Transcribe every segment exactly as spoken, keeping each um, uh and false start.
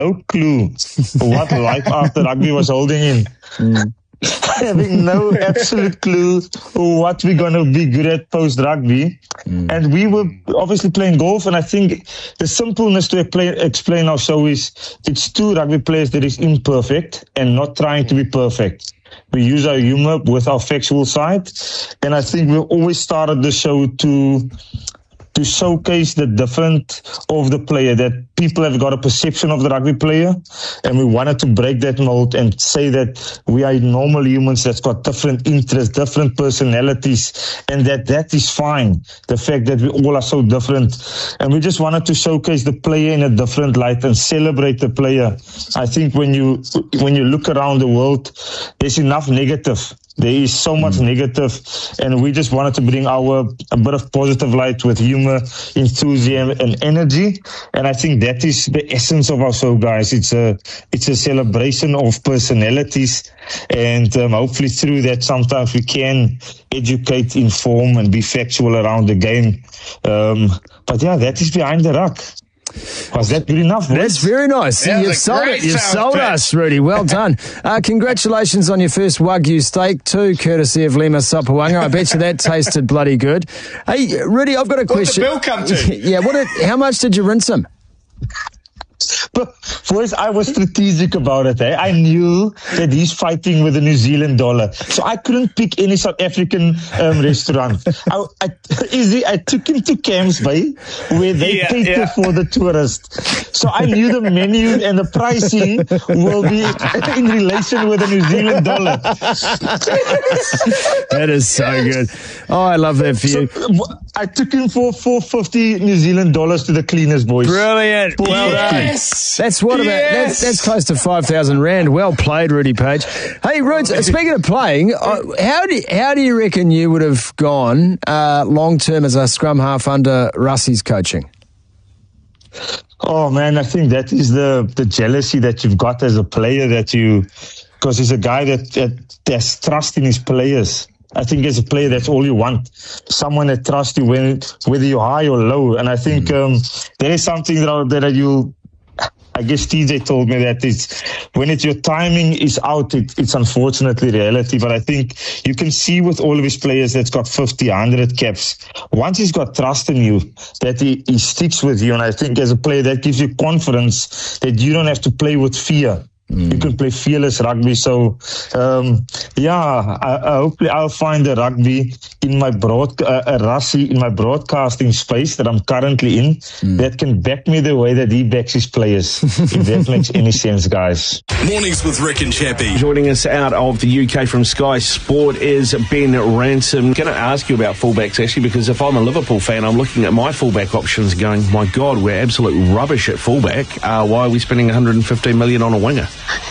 no clue what life after rugby was holding in. Mm. Having no absolute clue what we're going to be good at post-rugby. Mm. And we were obviously playing golf, and I think the simpleness to play, explain our show is it's two rugby players that is imperfect and not trying to be perfect. We use our humor with our factual side, and I think we always started the show to to showcase the different of the player, that people have got a perception of the rugby player, and we wanted to break that mold and say that we are normal humans that's got different interests, different personalities, and that that is fine. The fact that we all are so different, and we just wanted to showcase the player in a different light and celebrate the player. I think when you when you look around the world, there's enough negative. There is so much mm. negative, and we just wanted to bring our a bit of positive light with humor, enthusiasm, and energy. And I think that is the essence of our show, guys. It's a it's a celebration of personalities, and um, hopefully through that, sometimes we can educate, inform, and be factual around the game. Um, but yeah, that is behind the ruck. Was that good enough? Boys? That's very nice. That You've sold it. You've sold pitch. us, Rudy. Well done. Uh, congratulations on your first Wagyu steak, too, courtesy of Lima Sopoaga. I bet you that tasted bloody good. Hey, Rudy, I've got a question. What did the bill come to? Yeah, what did, how much did you rinse him? But, boys, I was strategic about it. Eh? I knew that he's fighting with the New Zealand dollar. So I couldn't pick any South African um, restaurant. I, I, easy, I took him to Camps Bay, where they yeah, cater yeah. for the tourists. So I knew the menu and the pricing will be in relation with the New Zealand dollar. That is so good. Oh, I love that for you. So, I took him for four hundred fifty New Zealand dollars to the cleaners, boys. Brilliant. Well done. Yes. That's what yes. about that's, that's close to five thousand rand. Well played, Rudy Page. Hey, Roots, speaking of playing, uh, how do how do you reckon you would have gone uh, long term as a scrum half under Russie's coaching? Oh man, I think that is the the jealousy that you've got as a player, that you because he's a guy that, that has trust in his players. I think as a player, that's all you want. Someone that trusts you when, whether you're high or low. And I think mm. um, there is something that, that you, I guess T J told me that it's, when it's your timing is out, it, it's unfortunately reality. But I think you can see with all of his players that's got fifty, one hundred caps, once he's got trust in you, that he, he sticks with you. And I think as a player, that gives you confidence that you don't have to play with fear. You can play fearless rugby. So, um, yeah, I, I hopefully I'll find a rugby in my broad, uh, a Rassie in my broadcasting space that I'm currently in mm. that can back me the way that he backs his players. If that makes any sense, guys. Mornings with Rick and Chappie. Joining us out of the U K from Sky Sport is Ben Ransom. Going to ask you about fullbacks, actually, because if I'm a Liverpool fan, I'm looking at my fullback options going, my God, we're absolute rubbish at fullback. Uh, why are we spending one hundred fifteen million on a winger?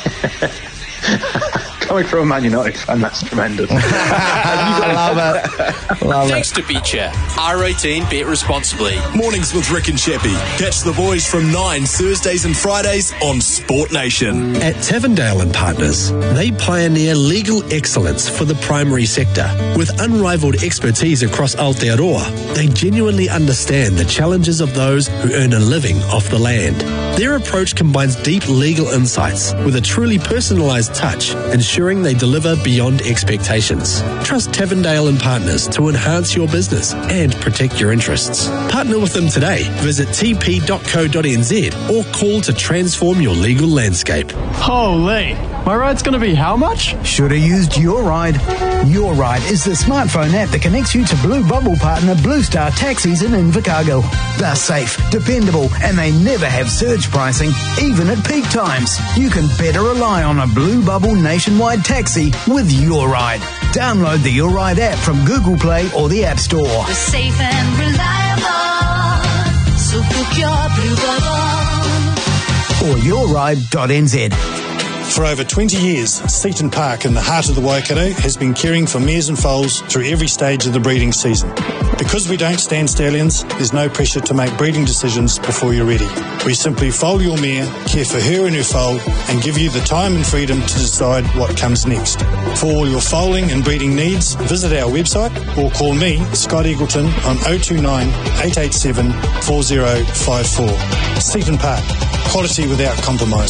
Coming from a Man United fan, that's tremendous. Love it. Love Thanks it. to Beecher. R eighteen, bet responsibly. Mornings with Rick and Chappie. Catch the boys from nine Thursdays and Fridays on Sport Nation. At Tavendale and Partners, they pioneer legal excellence for the primary sector. With unrivaled expertise across Aotearoa, they genuinely understand the challenges of those who earn a living off the land. Their approach combines deep legal insights with a truly personalised touch, ensuring they deliver beyond expectations. Trust Tavendale and Partners to enhance your business and protect your interests. Partner with them today. Visit t p dot co dot n z or call to transform your legal landscape. Holy, my ride's going to be how much? Should have used Your Ride. Your Ride is the smartphone app that connects you to Blue Bubble partner Blue Star Taxis in Invercargill. They're safe, dependable, and they never have surge pricing, even at peak times. You can better rely on a Blue Bubble nationwide taxi with Your Ride. Download the Your Ride app from Google Play or the App Store. We're safe and reliable, so book your Blue Bubble. Or your ride dot n z. For over twenty years, Seaton Park in the heart of the Waikato has been caring for mares and foals through every stage of the breeding season. Because we don't stand stallions, there's no pressure to make breeding decisions before you're ready. We simply foal your mare, care for her and her foal, and give you the time and freedom to decide what comes next. For all your foaling and breeding needs, visit our website or call me, Scott Eagleton, on oh two nine, eight eight seven, four oh five four. Seaton Park, Quality without compromise.